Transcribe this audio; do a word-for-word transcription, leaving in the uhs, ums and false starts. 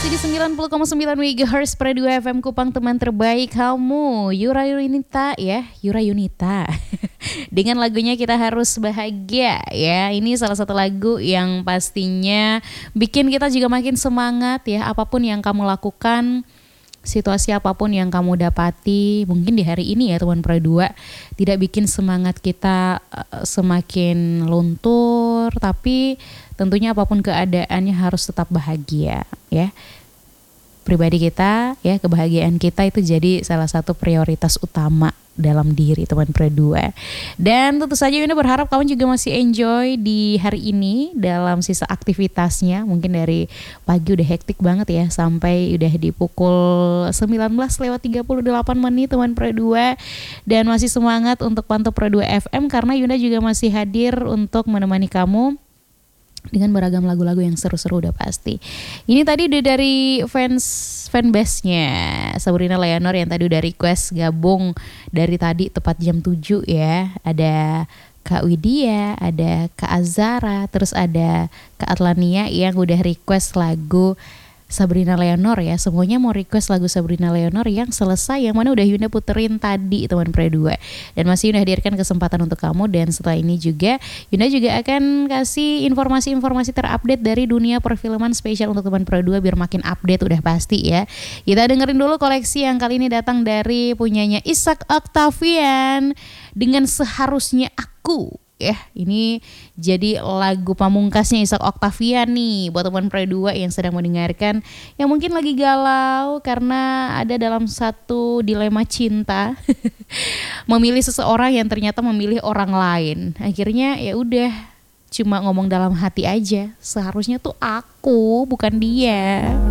masih di sembilan puluh koma sembilan megahertz Pro dua F M Kupang, teman terbaik kamu. Yura Yunita ya, Yura Yunita. Dengan lagunya Kita Harus Bahagia ya. Ini salah satu lagu yang pastinya bikin kita juga makin semangat ya. Apapun yang kamu lakukan, situasi apapun yang kamu dapati, mungkin di hari ini ya teman Pro dua, tidak bikin semangat kita uh, semakin luntur, tapi tentunya apapun keadaannya harus tetap bahagia ya. Pribadi kita ya, kebahagiaan kita itu jadi salah satu prioritas utama dalam diri teman Pro dua. Dan tentu saja Yunda berharap kamu juga masih enjoy di hari ini dalam sisa aktivitasnya. Mungkin dari pagi udah hektik banget ya, sampai udah di pukul sembilan belas lewat tiga puluh delapan menit teman Pro dua. Dan masih semangat untuk pantau Pro dua F M karena Yunda juga masih hadir untuk menemani kamu dengan beragam lagu-lagu yang seru-seru udah pasti. Ini tadi udah dari fans fanbase-nya Sabrina Leonor yang tadi udah request gabung dari tadi tepat jam tujuh ya. Ada Kak Widya, ada Kak Azara, terus ada Kak Atlania yang udah request lagu Sabrina Leonor ya. Semuanya mau request lagu Sabrina Leonor yang selesai, yang mana udah Yunda puterin tadi teman Pro dua. Dan masih Yunda hadirkan kesempatan untuk kamu. Dan setelah ini juga Yunda juga akan kasih informasi-informasi terupdate dari dunia perfilman spesial untuk teman Pro dua biar makin update udah pasti ya. Kita dengerin dulu koleksi yang kali ini datang dari punyanya Ishak Octavian dengan Seharusnya Aku. Ya, ini jadi lagu pamungkasnya Ishak Octavian nih buat teman Pro dua yang sedang mendengarkan, yang mungkin lagi galau karena ada dalam satu dilema cinta. Memilih seseorang yang ternyata memilih orang lain. Akhirnya ya udah cuma ngomong dalam hati aja, seharusnya tuh aku bukan dia.